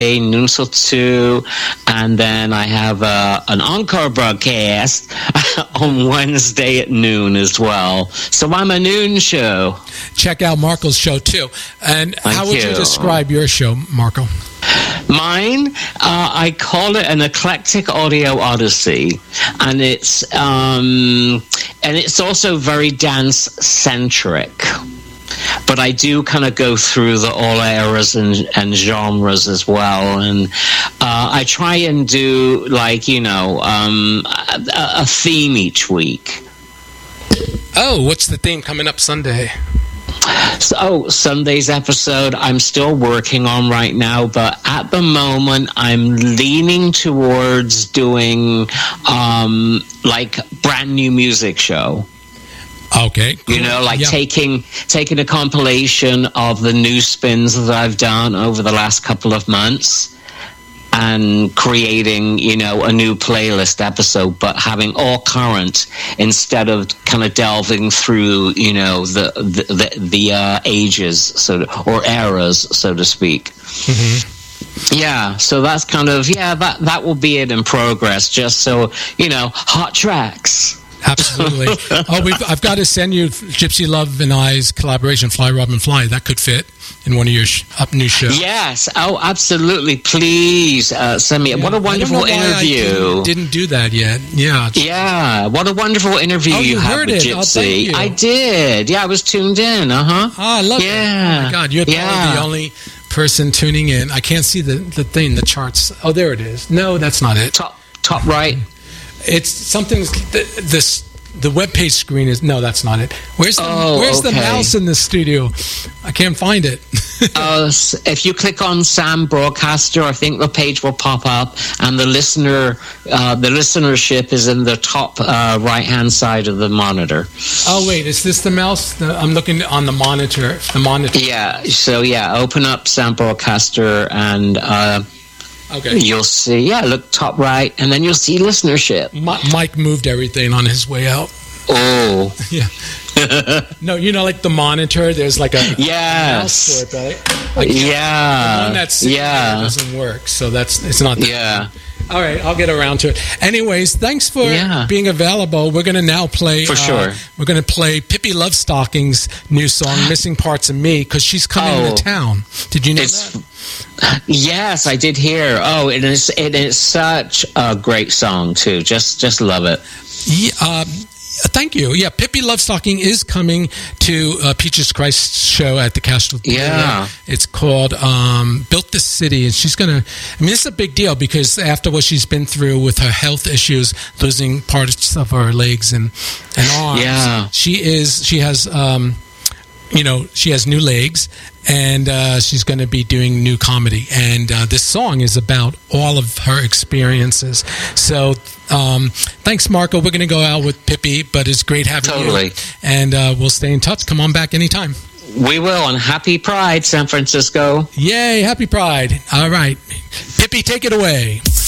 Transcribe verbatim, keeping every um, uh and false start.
noon till two, and then I have uh, an encore broadcast on Wednesday at noon as well. So I'm a noon show. Check out Marco's show too. And Thank how would you. you describe your show, Marco? Mine, uh, I call it an eclectic audio odyssey, and it's um, and it's also very dance centric. But I do kind of go through the all eras and, and genres as well, and uh, I try and do like you know um, a, a theme each week. Oh, what's the theme coming up Sunday? So, oh, Sunday's episode I'm still working on right now, but at the moment I'm leaning towards doing um, like brand new music show. Okay, cool. You know, like yeah. taking taking a compilation of the new spins that I've done over the last couple of months and creating, you know, a new playlist episode, but having all current instead of kind of delving through, you know, the the the, the uh, ages, so or eras, so to speak. Mm-hmm. Yeah, so that's kind of yeah that that will be it in progress. Just so you know, hot tracks. Absolutely. Oh, we've, I've got to send you Gypsy Love and I's collaboration, Fly Robin Fly. That could fit in one of your sh- up new shows. Yes. Oh, absolutely. Please uh, send me. Yeah. What a wonderful I don't know why interview. I didn't, didn't do that yet. Yeah. Yeah. What a wonderful interview oh, you, you had heard with it. Gypsy. Oh, thank you. I did. Yeah, I was tuned in. Uh huh. Oh, I love yeah. it. Oh my God, you're yeah. probably the only person tuning in. I can't see the the thing, the charts. Oh, there it is. No, that's not it. Top top right. It's something. This. The webpage screen is no, that's not it. Where's the, oh, where's okay. the mouse in the studio? I can't find it. uh, if you click on Sam Broadcaster, I think the page will pop up, and the listener, uh, the listenership is in the top uh, right hand side of the monitor. Oh wait, is this the mouse? The, I'm looking on the monitor. The monitor. Yeah. So yeah, open up Sam Broadcaster and. Uh, Okay. You'll see, yeah, look top right, and then you'll see listenership. Mike moved everything on his way out. Oh. Yeah. No, you know, like the monitor, there's like a, yes. a mouse for it, but I, I yeah. the one that's yeah. doesn't work, so that's it's not that. Yeah. All right, I'll get around to it. Anyways, thanks for yeah. being available. We're going to now play... For sure. Uh, we're going to play Pippi Lovestocking's new song, Missing Parts of Me, because she's coming oh, to town. Did you know it's, that? Yes, I did hear. Oh, it is, it is such a great song, too. Just just love it. Yeah, um, thank you. Yeah, Pippi Lovestocking is coming to uh, Peaches Christ show at the Castro Theater. Yeah. It's called um, Built This City, and she's going to... I mean, it's a big deal because after what she's been through with her health issues, losing parts of her legs and, and arms, yeah. she is... She has... Um, you know, she has new legs, and uh, she's going to be doing new comedy. And uh, this song is about all of her experiences. So um, thanks, Marco. We're going to go out with Pippi, but it's great having totally. you. And uh, we'll stay in touch. Come on back anytime. We will, and happy Pride, San Francisco. Yay, happy Pride. All right. Pippi, take it away.